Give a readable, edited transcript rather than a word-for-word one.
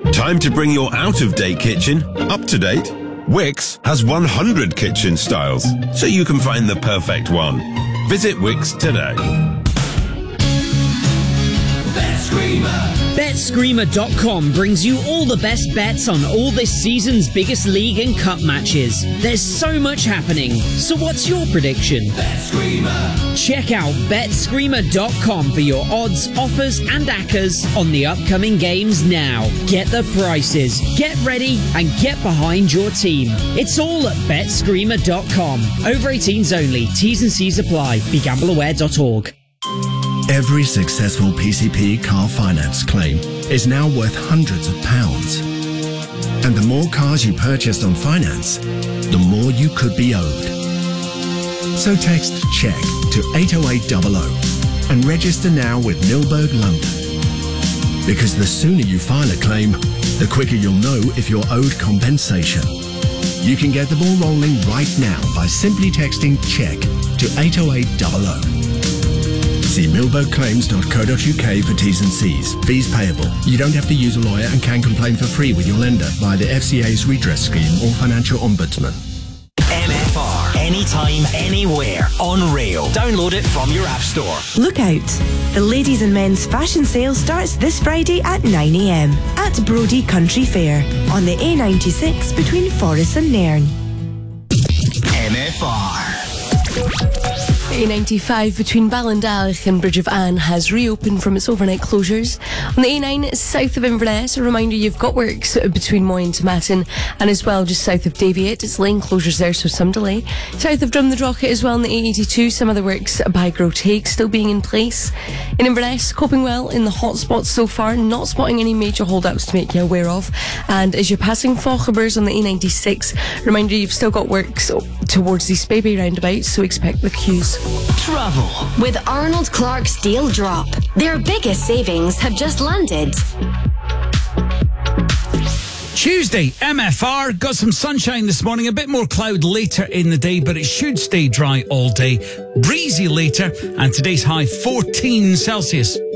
Time to bring your out-of-date kitchen up to date? Wix has 100 kitchen styles, so you can find the perfect one. Visit Wix today. BetScreamer.com brings you all the best bets on all this season's biggest league and cup matches. There's so much happening, so what's your prediction? BetScreamer. Check out BetScreamer.com for your odds, offers and accas on the upcoming games now. Get the prices, get ready and get behind your team. It's all at BetScreamer.com. Over 18s only. T's and C's apply. BeGambleAware.org. Every successful PCP car finance claim is now worth hundreds of pounds. And the more cars you purchased on finance, the more you could be owed. So text CHECK to 80800 and register now with Milberg London. Because the sooner you file a claim, the quicker you'll know if you're owed compensation. You can get the ball rolling right now by simply texting CHECK to 80800. See milbergclaims.co.uk for T's and C's. Fees payable. You don't have to use a lawyer and can complain for free with your lender via the FCA's redress scheme or financial ombudsman. MFR. Anytime, anywhere. On rail. Download it from your app store. Look out. The ladies and men's fashion sale starts this Friday at 9 a.m. at Brodie Country Fair on the A96 between Forres and Nairn. MFR. A95 between Ballindalich and Bridge of Anne has reopened from its overnight closures. On the A9 south of Inverness, a reminder you've got works between Moy and Tomatin, and as well just south of Daviate. It's lane closures there, so some delay. South of Drumnadrochit as well on the A82, some of the works by Grotake still being in place. In Inverness, coping well in the hot spots so far, not spotting any major hold-ups to make you aware of. And as you're passing Fauchebers on the A96, reminder you've still got works towards the Speybe roundabout, so expect the queues. Travel with Arnold Clark's Deal Drop. Their biggest savings have just landed. Tuesday, MFR, got some sunshine this morning, a bit more cloud later in the day, but it should stay dry all day. Breezy later, and today's high 14 Celsius.